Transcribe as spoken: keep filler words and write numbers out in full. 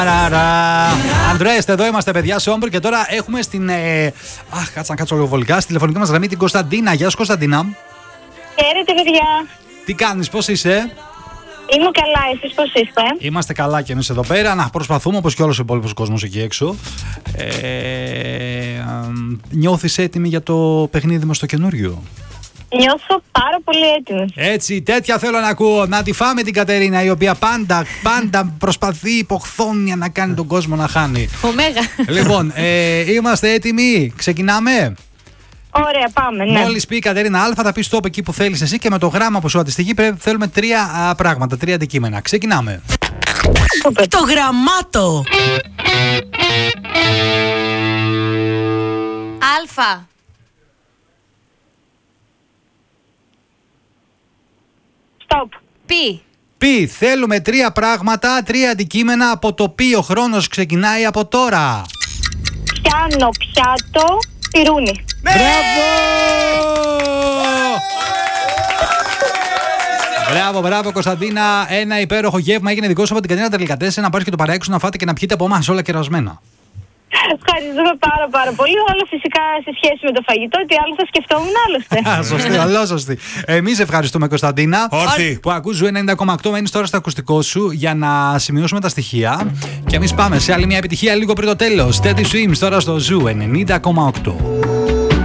Αντρέστε, εδώ είμαστε παιδιά σε Όμπρ και τώρα έχουμε στην. Ε... Αχ, κάτσα να κάτσω λίγο βολικά. Στη τηλεφωνική μας γραμμή την Κωνσταντίνα. Γεια σου, Κωνσταντίνα. Χαίρετε, παιδιά. Τι κάνεις, πώς είσαι? Είμαι καλά, εσείς πώς είστε? Είμαστε καλά και εμείς εδώ πέρα. Να προσπαθούμε όπως και όλος ο υπόλοιπος κόσμος εκεί έξω. Ε... Νιώθεις έτοιμη για το παιχνίδι μας το καινούριο? Νιώθω πάρα πολύ έτοιμη. Έτσι, τέτοια θέλω να ακούω. Να τη φάμε την Κατερίνα, η οποία πάντα, πάντα προσπαθεί υποχθόνια να κάνει τον κόσμο να χάνει. Ωμέγα. Λοιπόν, ε, είμαστε έτοιμοι. Ξεκινάμε. Ωραία, πάμε, ναι. Μόλις πει η Κατερίνα Α, θα πει stop εκεί που θέλεις εσύ και με το γράμμα που σου αντιστοιχεί πρέπει, θέλουμε τρία α, πράγματα, τρία αντικείμενα. Ξεκινάμε. Super. Το γραμμάτο. Αλφα. Stop. Πι. Πι. Θέλουμε τρία πράγματα, τρία αντικείμενα από το πι. Ο χρόνος ξεκινάει από τώρα. Πιάνω, πιάτο, πυρούνι. Μπράβο! Μπράβο, μπράβο Κωνσταντίνα. Ένα υπέροχο γεύμα έγινε δικό σου από την Κατερίνα Τελικατέσσε. Να πάρεις και το παραέξω να φάτε και να πιείτε από εμάς όλα κερασμένα. Ευχαριστούμε πάρα πάρα πολύ. Όλο φυσικά σε σχέση με το φαγητό, τι άλλο θα σκεφτόμουν άλλωστε. Σωστή, αλλά σωστή. Εμείς ευχαριστούμε Κωνσταντίνα. Όρθι. Που ακούς Ζου ενενήντα κόμμα οκτώ. Μένεις τώρα στο ακουστικό σου για να σημειώσουμε τα στοιχεία. Και εμείς πάμε σε άλλη μια επιτυχία λίγο πριν το τέλος. Steady Swims τώρα στο Ζου ενενήντα κόμμα οκτώ.